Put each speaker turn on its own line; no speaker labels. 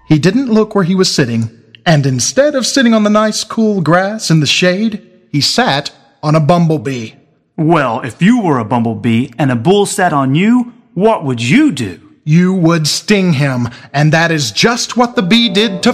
He didn't look where he was sitting, and instead of sitting on the nice cool grass in the shade, he sat on a bumblebee.
Well, if you were a bumblebee and a bull sat on you, what would you do?
You would sting him, and that is just what the bee did to